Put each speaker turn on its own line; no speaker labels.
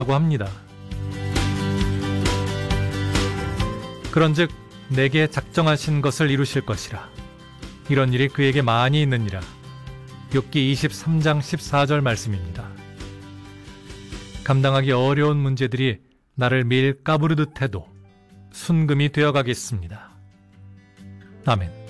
합니다. 그런즉 내게 작정하신 것을 이루실 것이라. 이런 일이 그에게 많이 있느니라. 욥기 23장 14절 말씀입니다. 감당하기 어려운 문제들이 나를 매일 까부르듯 해도 순금이 되어가겠습니다. 아멘.